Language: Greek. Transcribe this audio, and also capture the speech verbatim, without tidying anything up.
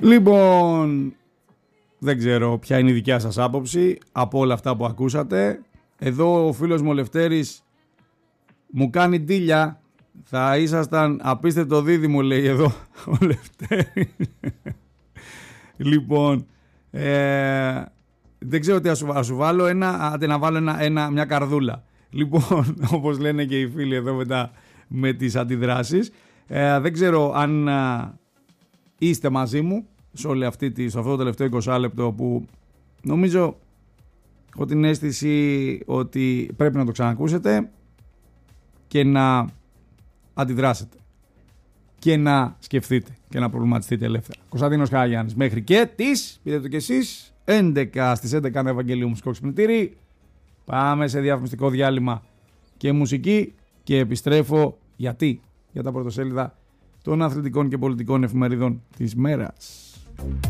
Λοιπόν, δεν ξέρω ποια είναι η δικιά σας άποψη από όλα αυτά που ακούσατε. Εδώ ο φίλος μου ο Λευτέρης μου κάνει ντύλια. Θα ήσασταν απίστευτο δίδυμο, λέει εδώ ο Λευτέρης. Λοιπόν, ε, δεν ξέρω τι θα σου, θα σου βάλω, ένα, άντε να βάλω ένα, ένα, μια καρδούλα. Λοιπόν, όπως λένε και οι φίλοι εδώ μετά με τις αντιδράσεις. Ε, δεν ξέρω αν α, είστε μαζί μου σε, όλη αυτή τη, σε αυτό το τελευταίο είκοσι λεπτό που νομίζω έχω την αίσθηση ότι πρέπει να το ξανακούσετε και να αντιδράσετε και να σκεφτείτε και να προβληματιστείτε ελεύθερα. Κωνσταντίνος Καραγιάννης, μέχρι και τις, πείτε το κι εσείς, έντεκα στις έντεκα ένα Ευαγγελίου Μουσικό Ξυπνητήρι. Πάμε σε διαφημιστικό διάλειμμα και μουσική και επιστρέφω γιατί, για τα πρωτοσέλιδα των αθλητικών και πολιτικών εφημερίδων της μέρας.